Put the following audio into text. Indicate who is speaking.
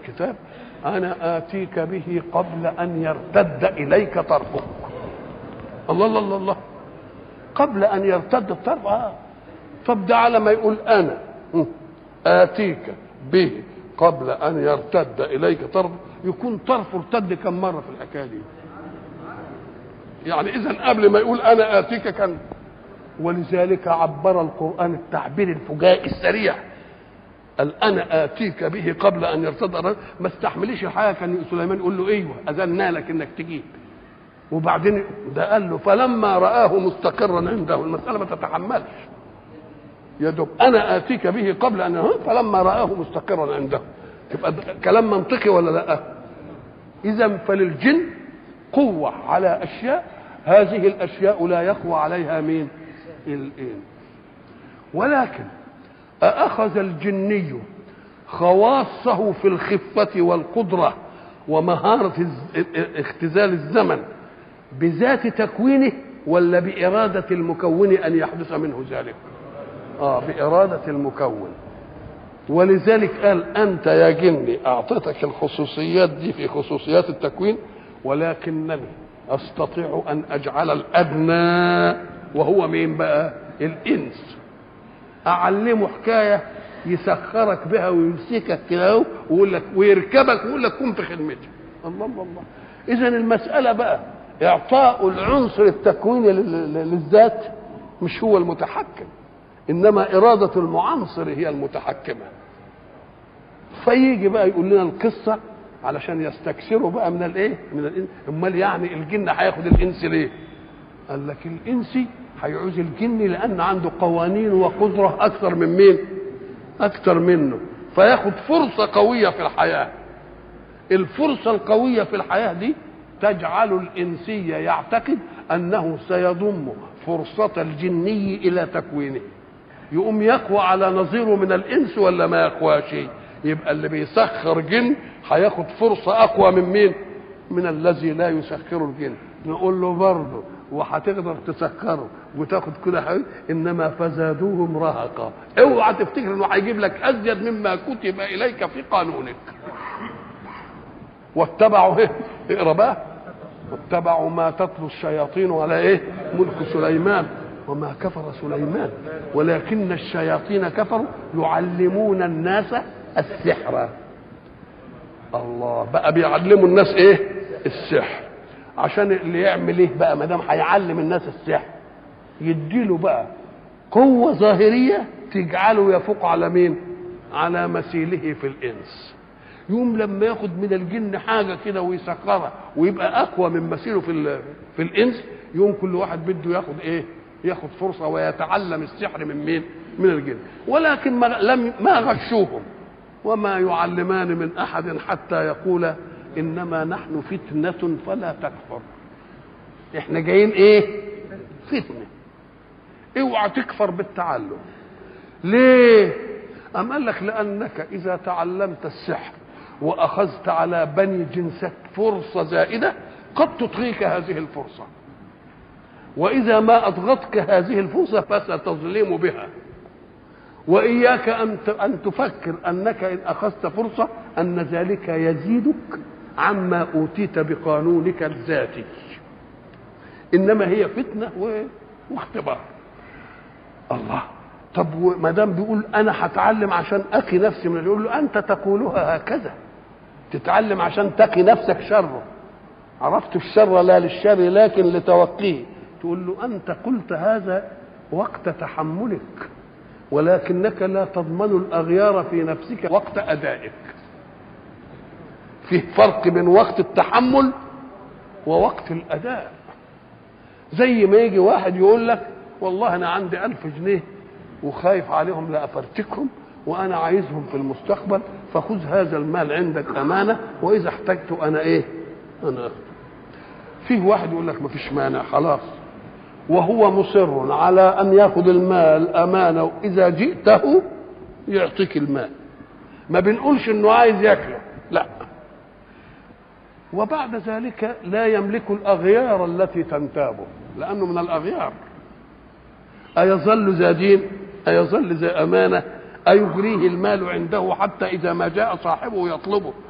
Speaker 1: الكتاب أنا آتيك به قبل أن يرتد إليك طرفك. الله الله الله الله، قبل أن يرتد الطرف. طب ده على ما يقول أنا آتيك به قبل أن يرتد إليك طرف، يكون طرفه ارتد كم مرة في الحكاية دي؟ يعني إذن قبل ما يقول أنا آتيك كان. ولذلك عبر القرآن التعبير الفجائي السريع، قال أنا آتيك به قبل أن يرتد. ما استحمليش الحياة. كان سليمان يقول له أيوه أذنا لك إنك تجيب، وبعدين ده قال له فلما رآه مستقرا عنده. المسألة ما تتحملش يا دوب أنا آتيك به قبل أن فلما رآه مستقرا عنده. تبقى كلام منطقي ولا لا؟ إذا فللجن قوة على أشياء، هذه الأشياء لا يقوى عليها مين؟ الإنس. ولكن أأخذ الجني خواصه في الخفة والقدرة ومهارة اختزال الزمن بذات تكوينه، ولا بإرادة المكون أن يحدث منه ذلك؟ بإرادة المكون. ولذلك قال أنت يا جني أعطيتك الخصوصيات دي في خصوصيات التكوين، ولكنني أستطيع أن أجعل الأدنى وهو مين بقى؟ الإنس. أعلمه حكاية يسخرك بها ويمسكك كده ويقول لك ويركبك ويقول لك قم في خدمتي. الله الله الله. إذا المسألة بقى إعطاء العنصر التكويني للذات مش هو المتحكم، إنما إرادة المعنصر هي المتحكمة. فيجي بقى يقول لنا القصة علشان يستكثروا بقى من الايه؟ من الانس. امال يعني الجن هياخد الانس ليه؟ قال لك الانسي هيعوز الجن لان عنده قوانين وقدره اكثر من مين؟ اكثر منه، فياخد فرصه قويه في الحياه. الفرصه القويه في الحياه دي تجعل الانسي يعتقد انه سيضم فرصه الجني الى تكوينه، يقوم يقوى على نظيره من الانس ولا ما يقواش؟ يبقى اللي بيسخر جن هياخد فرصه اقوى من مين؟ من الذي لا يسخر الجن. نقول له برضه وهتقدر تسخره وتاخد كل حاجه، انما فزادوهم رهقا. اوعى تفتكر انه هيجيب لك ازيد مما كتب اليك في قانونك. واتبعوا اقرا بقى، واتبعوا ما تتلو الشياطين على ايه؟ ملك سليمان وما كفر سليمان ولكن الشياطين كفروا يعلمون الناس السحر. الله بقى بيعلموا الناس ايه؟ السحر. عشان اللي يعمل ايه بقى ما دام هيعلم الناس السحر؟ يديله بقى قوه ظاهريه تجعله يفوق على مين؟ على مثيله في الانس. يوم لما ياخد من الجن حاجه كده ويسخرها ويبقى اقوى من مثيله في الانس، يوم كل واحد بده ياخد ايه؟ ياخد فرصه ويتعلم السحر من مين؟ من الجن. ولكن ما غشوهم وما يعلمان من احد حتى يقولا انما نحن فتنه فلا تكفر. احنا جايين ايه؟ فتنه. اوعى تكفر بالتعلم. ليه؟ ام قال لك لانك اذا تعلمت السحر واخذت على بني جنسك فرصه زائده قد تطغيك هذه الفرصه، واذا ما اضغتك هذه الفرصه فستظلم بها. واياك ان تفكر انك ان اخذت فرصه ان ذلك يزيدك عما اوتيت بقانونك الذاتي، انما هي فتنه واختبار. الله. طب ما دام بيقول انا هتعلم عشان اقي نفسي من، يقول له انت تقولها هكذا، تتعلم عشان تقي نفسك شره. عرفت الشر لا للشر لكن لتوقيه. تقول له انت قلت هذا وقت تحملك، ولكنك لا تضمن الاغيار في نفسك وقت ادائك. فيه فرق بين وقت التحمل ووقت الاداء. زي ما يجي واحد يقول لك والله انا عندي 1000 جنيه وخايف عليهم لا افرتكهم وانا عايزهم في المستقبل، فخذ هذا المال عندك امانه واذا احتجته انا ايه؟ انا اخذه. فيه واحد يقول لك ما فيش مانع خلاص، وهو مصر على ان ياخذ المال امانه واذا جئته يعطيك المال. ما بنقولش انه عايز ياكله، لا. وبعد ذلك لا يملك الاغيار التي تنتابه لانه من الاغيار. ايظل ذا دين؟ ايظل ذا امانه؟ ايجريه المال عنده حتى اذا ما جاء صاحبه يطلبه